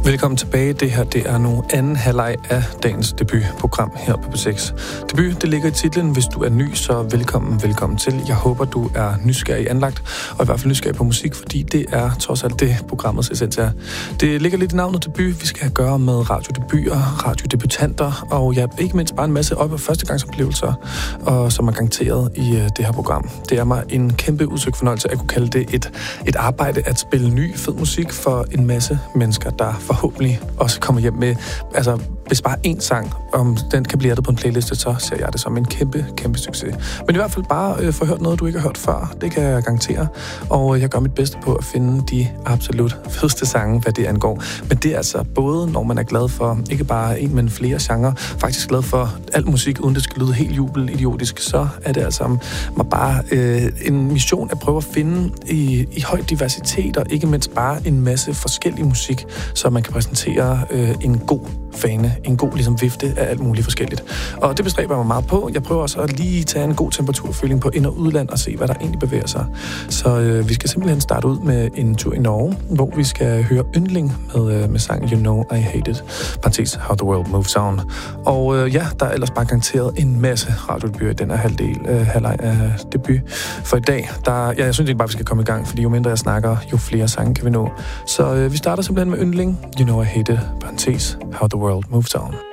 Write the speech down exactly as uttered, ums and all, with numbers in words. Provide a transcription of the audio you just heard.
Velkommen tilbage. Det her det er nu anden halvleg af dagens debutprogram her på P seks. Debut, det ligger i titlen. Hvis du er ny, så velkommen, velkommen til. Jeg håber, du er nysgerrig anlagt, og i hvert fald nysgerrig på musik, fordi det er trods alt det, programmets essens er. Det ligger lidt i navnet debut. Vi skal have at gøre med radiodebuter, radiodebutanter, og ja, ikke mindst bare en masse op- og førstegangsoplevelser, og som er garanteret i uh, det her program. Det er mig en kæmpe udsøgt fornøjelse at kunne kalde det et, et arbejde at spille ny, fed musik for en masse mennesker, der forhåbentlig også kommer hjem med, altså hvis bare én sang, om den kan blive addet på en playliste, så ser jeg det som en kæmpe, kæmpe succes. Men i hvert fald bare øh, få hørt noget, du ikke har hørt før, det kan jeg garantere, og jeg gør mit bedste på at finde de absolut fedeste sange, hvad det angår. Men det er altså både, når man er glad for ikke bare en, men flere genrer, faktisk glad for al musik, uden det skal lyde helt jubelidiotisk, så er det altså mig bare øh, en mission at prøve at finde i, i høj diversitet, og ikke mindst bare en masse forskellig musik, så man kan præsentere øh, en god fane, en god ligesom vifte af alt muligt forskelligt. Og det bestræber jeg mig meget på. Jeg prøver også at lige tage en god temperaturføling på ind- og udland og se, hvad der egentlig bevæger sig. Så øh, vi skal simpelthen starte ud med en tur i Norge, hvor vi skal høre Yndling med, øh, med sangen You Know I Hate It, parentes How the World Moves On. Og øh, ja, der er ellers bare garanteret en masse radiodebuter i den her halvdel, øh, halvleg af debut. For i dag, der, ja, jeg synes ikke bare, vi skal komme i gang, fordi jo mindre jeg snakker, jo flere sange kan vi nå. Så øh, vi starter simpelthen med Yndling, You Know I Hate It, parentes How the World Moves On.